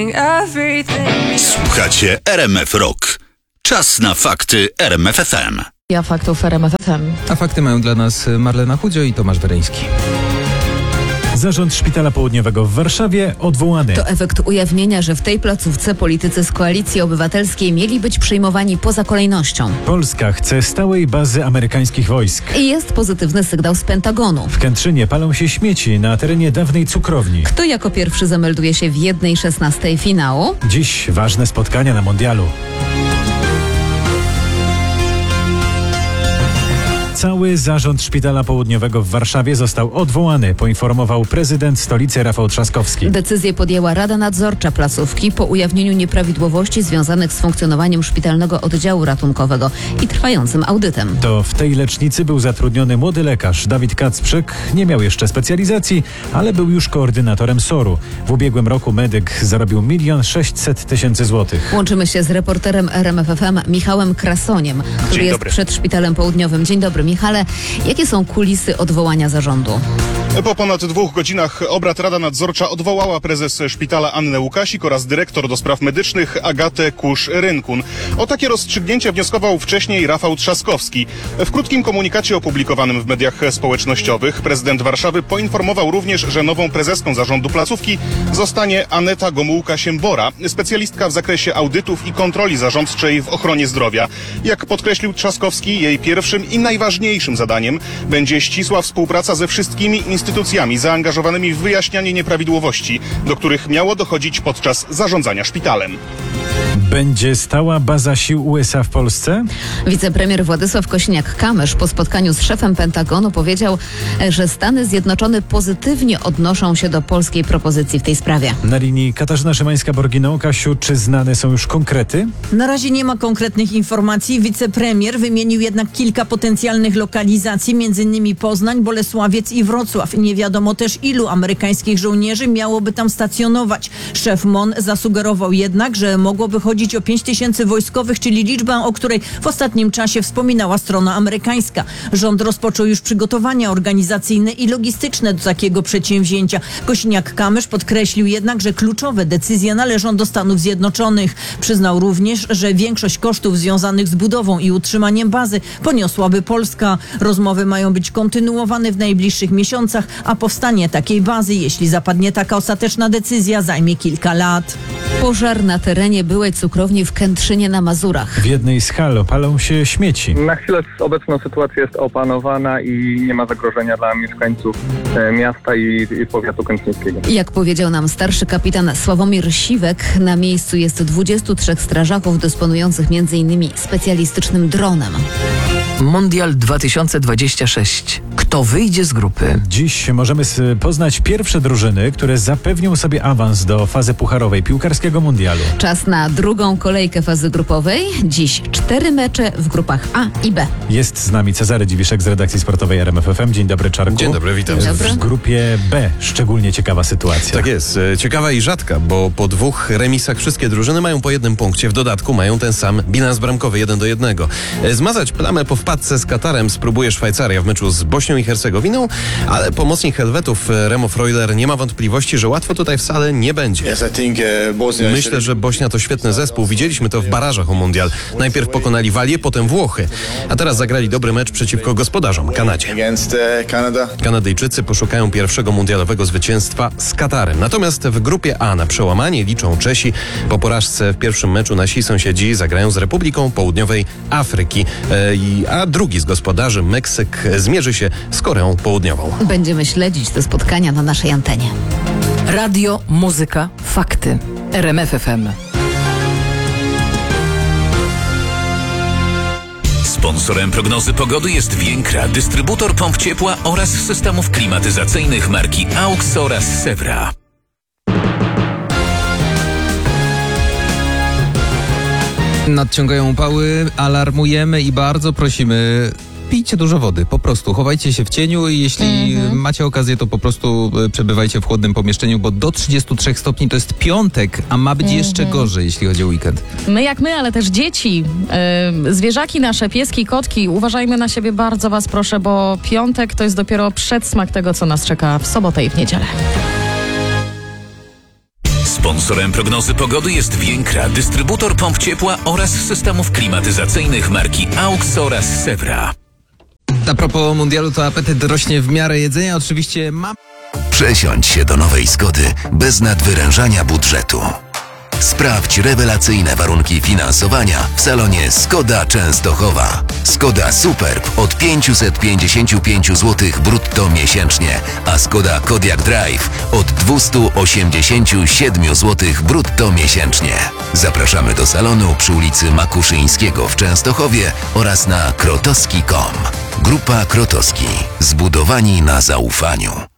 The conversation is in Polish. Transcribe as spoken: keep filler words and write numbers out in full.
Słuchacie R M F Rock. Czas na fakty R M F F M. Ja faktów R M F F M. A fakty mają dla nas Marlena Chudzio i Tomasz Wereński. Zarząd Szpitala Południowego w Warszawie odwołany. To efekt ujawnienia, że w tej placówce politycy z Koalicji Obywatelskiej mieli być przyjmowani poza kolejnością. Polska chce stałej bazy amerykańskich wojsk. I jest pozytywny sygnał z Pentagonu. W Kętrzynie palą się śmieci na terenie dawnej cukrowni. Kto jako pierwszy zamelduje się w jednej szesnastej finału? Dziś ważne spotkania na mundialu. Cały zarząd Szpitala Południowego w Warszawie został odwołany, poinformował prezydent stolicy Rafał Trzaskowski. Decyzję podjęła Rada Nadzorcza placówki po ujawnieniu nieprawidłowości związanych z funkcjonowaniem szpitalnego oddziału ratunkowego i trwającym audytem. To w tej lecznicy był zatrudniony młody lekarz Dawid Kacprzyk. Nie miał jeszcze specjalizacji, ale był już koordynatorem soru. W ubiegłym roku medyk zarobił milion sześćset tysięcy złotych. Łączymy się z reporterem R M F F M Michałem Krasoniem, który Dzień jest dobry. przed Szpitalem Południowym. Dzień dobry, Michale. Jakie są kulisy odwołania zarządu? Po ponad dwóch godzinach obrad Rada Nadzorcza odwołała prezes szpitala Annę Łukasik oraz dyrektor do spraw medycznych Agatę Kusz-Rynkun. O takie rozstrzygnięcie wnioskował wcześniej Rafał Trzaskowski. W krótkim komunikacie opublikowanym w mediach społecznościowych prezydent Warszawy poinformował również, że nową prezeską zarządu placówki zostanie Aneta Gomułka-Siembora, specjalistka w zakresie audytów i kontroli zarządczej w ochronie zdrowia. Jak podkreślił Trzaskowski, jej pierwszym i najważniejszym zadaniem będzie ścisła współpraca ze wszystkimi instytucjami zaangażowanymi w wyjaśnianie nieprawidłowości, do których miało dochodzić podczas zarządzania szpitalem. Będzie stała baza sił U S A w Polsce? Wicepremier Władysław Kosiniak-Kamysz po spotkaniu z szefem Pentagonu powiedział, że Stany Zjednoczone pozytywnie odnoszą się do polskiej propozycji w tej sprawie. Na linii Katarzyna Szymańska-Borginą. Kasiu, czy znane są już konkrety? Na razie nie ma konkretnych informacji. Wicepremier wymienił jednak kilka potencjalnych lokalizacji, między innymi Poznań, Bolesławiec i Wrocław. Nie wiadomo też, ilu amerykańskich żołnierzy miałoby tam stacjonować. Szef M O N zasugerował jednak, że mogłoby chodzić o pięć tysięcy wojskowych, czyli liczbę, o której w ostatnim czasie wspominała strona amerykańska. Rząd rozpoczął już przygotowania organizacyjne i logistyczne do takiego przedsięwzięcia. Kosiniak-Kamysz podkreślił jednak, że kluczowe decyzje należą do Stanów Zjednoczonych. Przyznał również, że większość kosztów związanych z budową i utrzymaniem bazy poniosłaby Polska. Rozmowy mają być kontynuowane w najbliższych miesiącach, a powstanie takiej bazy, jeśli zapadnie taka ostateczna decyzja, zajmie kilka lat. Pożar na terenie byłej cukrowni w Kętrzynie na Mazurach. W jednej z hal palą się śmieci. Na chwilę obecna sytuacja jest opanowana i nie ma zagrożenia dla mieszkańców e, miasta i, i powiatu kętrzyńskiego. Jak powiedział nam starszy kapitan Sławomir Siwek, na miejscu jest dwudziestu trzech strażaków dysponujących między innymi specjalistycznym dronem. Mundial dwa tysiące dwudziesty szósty. Kto wyjdzie z grupy? Dziś możemy s- poznać pierwsze drużyny, które zapewnią sobie awans do fazy pucharowej piłkarskiego mundialu. Czas na drugą kolejkę fazy grupowej. Dziś cztery mecze w grupach A i B. Jest z nami Cezary Dziwiszek z redakcji sportowej R M F F M. Dzień dobry, Czarku. Dzień dobry, witam. Dzień dobry. W grupie B szczególnie ciekawa sytuacja. Tak jest, e, ciekawa i rzadka, bo po dwóch remisach wszystkie drużyny mają po jednym punkcie. W dodatku mają ten sam bilans bramkowy, jeden do jednego. E, Zmazać plamę po wpadce z Katarem spróbuje Szwajcaria w meczu z Bośnią i Hercegowiną, ale pomocnik Helwetów e, Remo Freuler nie ma wątpliwości, że łatwo tutaj wcale nie będzie. Myślę, że Bośnia to świetny zespół. Widzieliśmy to w barażach o mundial. Najpierw pokonali Walię, potem Włochy, a teraz zagrali dobry mecz przeciwko gospodarzom, Kanadzie. Kanadyjczycy poszukają pierwszego mundialowego zwycięstwa z Katarem. Natomiast w grupie A na przełamanie liczą Czesi. Po porażce w pierwszym meczu nasi sąsiedzi zagrają z Republiką Południowej Afryki, e, i- a drugi z gospodarzy, Meksyk, zmierzy się z Koreą Południową. Będziemy śledzić te spotkania na naszej antenie. Radio, muzyka, fakty. R M F F M. Sponsorem prognozy pogody jest Więkra, dystrybutor pomp ciepła oraz systemów klimatyzacyjnych marki AUX oraz Sewra. Nadciągają upały, alarmujemy i bardzo prosimy, pijcie dużo wody, po prostu chowajcie się w cieniu i jeśli Mhm. macie okazję, to po prostu e, przebywajcie w chłodnym pomieszczeniu, bo do trzydziestu trzech stopni to jest piątek, a ma być jeszcze gorzej, jeśli chodzi o weekend. My jak my, ale też dzieci, yy, zwierzaki nasze, pieski, kotki, uważajmy na siebie, bardzo was proszę, bo piątek to jest dopiero przedsmak tego, co nas czeka w sobotę i w niedzielę. Sponsorem prognozy pogody jest Więkra, dystrybutor pomp ciepła oraz systemów klimatyzacyjnych marki AUX oraz Sewra. A propos mundialu, to apetyt rośnie w miarę jedzenia. Oczywiście mam... Przesiądź się do nowej Skody bez nadwyrężania budżetu. Sprawdź rewelacyjne warunki finansowania w salonie Skoda Częstochowa. Skoda Superb od pięćset pięćdziesiąt pięć złotych brutto miesięcznie, a Skoda Kodiaq Drive od dwieście osiemdziesiąt siedem złotych brutto miesięcznie. Zapraszamy do salonu przy ulicy Makuszyńskiego w Częstochowie oraz na krotowski kropka com. Grupa Krotowski. Zbudowani na zaufaniu.